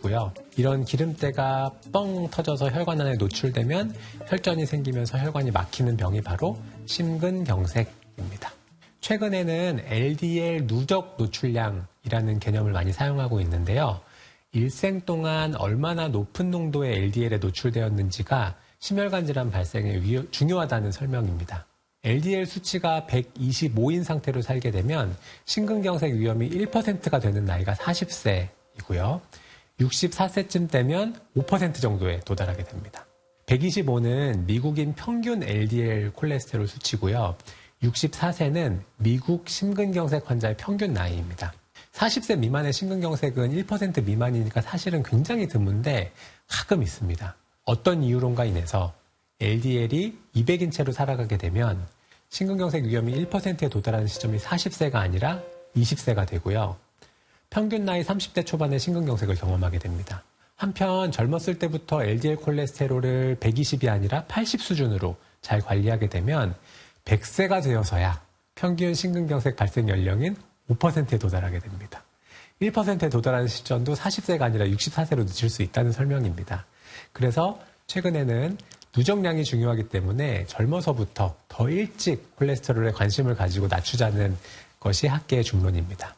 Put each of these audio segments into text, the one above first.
있고요. 이런 기름때가 뻥 터져서 혈관 안에 노출되면 혈전이 생기면서 혈관이 막히는 병이 바로 심근경색입니다. 최근에는 LDL 누적 노출량이라는 개념을 많이 사용하고 있는데요. 일생 동안 얼마나 높은 농도의 LDL에 노출되었는지가 심혈관 질환 발생에 중요하다는 설명입니다. LDL 수치가 125인 상태로 살게 되면 심근경색 위험이 1%가 되는 나이가 40세이고요. 64세쯤 되면 5% 정도에 도달하게 됩니다. 125는 미국인 평균 LDL 콜레스테롤 수치고요. 64세는 미국 심근경색 환자의 평균 나이입니다. 40세 미만의 심근경색은 1% 미만이니까 사실은 굉장히 드문데 가끔 있습니다. 어떤 이유론가 인해서 LDL이 200인 채로 살아가게 되면 심근경색 위험이 1%에 도달하는 시점이 40세가 아니라 20세가 되고요. 평균 나이 30대 초반에 심근경색을 경험하게 됩니다. 한편 젊었을 때부터 LDL 콜레스테롤을 120이 아니라 80 수준으로 잘 관리하게 되면 100세가 되어서야 평균 심근경색 발생 연령인 5%에 도달하게 됩니다. 1%에 도달하는 시점도 40세가 아니라 64세로 늦출 수 있다는 설명입니다. 그래서 최근에는 누적량이 중요하기 때문에 젊어서부터 더 일찍 콜레스테롤에 관심을 가지고 낮추자는 것이 학계의 중론입니다.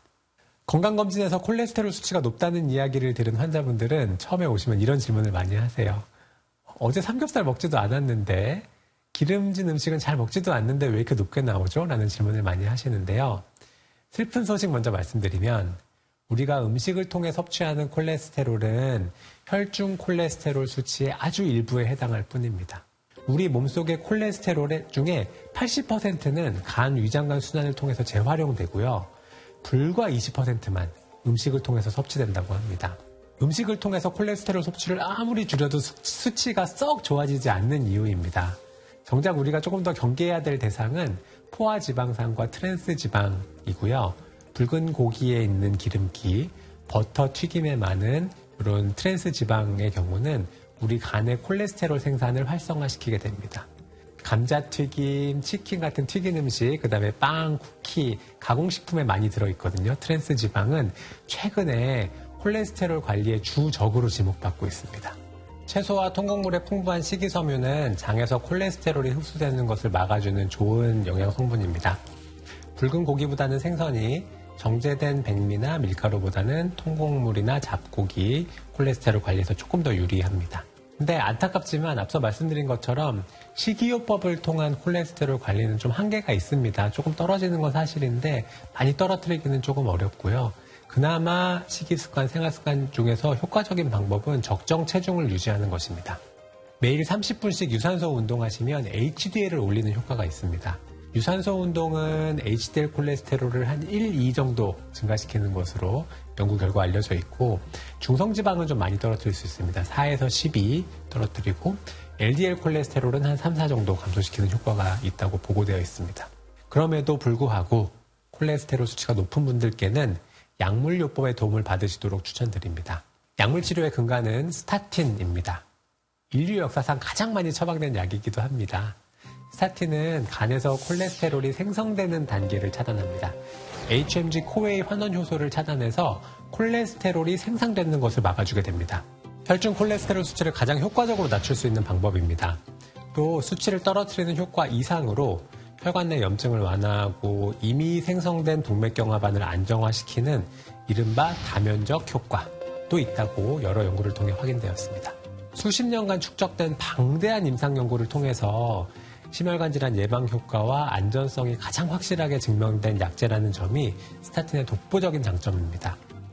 건강검진에서 콜레스테롤 수치가 높다는 이야기를 들은 환자분들은 처음에 오시면 이런 질문을 많이 하세요. 어제 삼겹살 먹지도 않았는데 기름진 음식은 잘 먹지도 않는데 왜 이렇게 높게 나오죠? 라는 질문을 많이 하시는데요. 슬픈 소식 먼저 말씀드리면 우리가 음식을 통해 섭취하는 콜레스테롤은 혈중 콜레스테롤 수치의 아주 일부에 해당할 뿐입니다. 우리 몸속의 콜레스테롤 중에 80%는 간, 위장관 순환을 통해서 재활용되고요. 불과 20%만 음식을 통해서 섭취된다고 합니다. 음식을 통해서 콜레스테롤 섭취를 아무리 줄여도 수치가 썩 좋아지지 않는 이유입니다. 정작 우리가 조금 더 경계해야 될 대상은 포화지방산과 트랜스지방이고요. 붉은 고기에 있는 기름기, 버터 튀김에 많은 이런 트랜스지방의 경우는 우리 간의 콜레스테롤 생산을 활성화시키게 됩니다. 감자튀김, 치킨 같은 튀긴 음식, 그 다음에 빵, 쿠키, 가공식품에 많이 들어있거든요. 트랜스지방은 최근에 콜레스테롤 관리의 주적으로 지목받고 있습니다. 채소와 통곡물의 풍부한 식이섬유는 장에서 콜레스테롤이 흡수되는 것을 막아주는 좋은 영양 성분입니다. 붉은 고기보다는 생선이, 정제된 백미나 밀가루보다는 통곡물이나 잡고기, 콜레스테롤 관리에서 조금 더 유리합니다. 근데 안타깝지만 앞서 말씀드린 것처럼 식이요법을 통한 콜레스테롤 관리는 좀 한계가 있습니다. 조금 떨어지는 건 사실인데 많이 떨어뜨리기는 조금 어렵고요. 그나마 식이습관, 생활습관 중에서 효과적인 방법은 적정 체중을 유지하는 것입니다. 매일 30분씩 유산소 운동하시면 HDL을 올리는 효과가 있습니다. 유산소 운동은 HDL 콜레스테롤을 한 1, 2 정도 증가시키는 것으로 연구 결과 알려져 있고 중성지방은 좀 많이 떨어뜨릴 수 있습니다. 4에서 12 떨어뜨리고 LDL 콜레스테롤은 한 3, 4 정도 감소시키는 효과가 있다고 보고되어 있습니다. 그럼에도 불구하고 콜레스테롤 수치가 높은 분들께는 약물요법의 도움을 받으시도록 추천드립니다. 약물치료의 근간은 스타틴입니다. 인류 역사상 가장 많이 처방된 약이기도 합니다. 스타틴은 간에서 콜레스테롤이 생성되는 단계를 차단합니다. HMG 코웨이 환원 효소를 차단해서 콜레스테롤이 생산되는 것을 막아주게 됩니다. 혈중 콜레스테롤 수치를 가장 효과적으로 낮출 수 있는 방법입니다. 또 수치를 떨어뜨리는 효과 이상으로 혈관 내 염증을 완화하고 이미 생성된 동맥경화반을 안정화시키는 이른바 다면적 효과도 있다고 여러 연구를 통해 확인되었습니다. 수십 년간 축적된 방대한 임상 연구를 통해서 심혈관 질환 예방 효과와 안전성이 가장 확실하게 증명된 약제라는 점이 스타틴의 독보적인 장점입니다.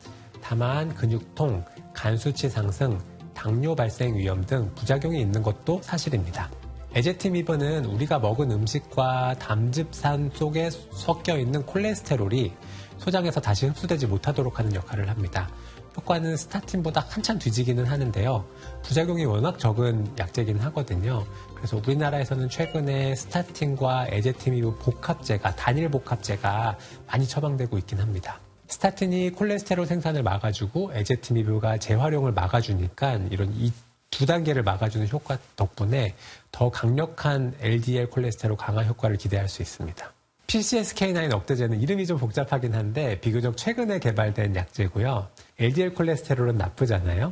다만 근육통, 간 수치 상승, 당뇨 발생 위험 등 부작용이 있는 것도 사실입니다. 에제티미브는 우리가 먹은 음식과 담즙산 속에 섞여 있는 콜레스테롤이 소장에서 다시 흡수되지 못하도록 하는 역할을 합니다. 효과는 스타틴보다 한참 뒤지기는 하는데요. 부작용이 워낙 적은 약제긴 하거든요. 그래서 우리나라에서는 최근에 스타틴과 에제티미브 복합제가, 단일 복합제가 많이 처방되고 있긴 합니다. 스타틴이 콜레스테롤 생산을 막아주고 에제티미브가 재활용을 막아주니까 이런 이 두 단계를 막아주는 효과 덕분에 더 강력한 LDL 콜레스테롤 강화 효과를 기대할 수 있습니다. PCSK9 억제제는 이름이 좀 복잡하긴 한데 비교적 최근에 개발된 약제고요. LDL 콜레스테롤은 나쁘잖아요.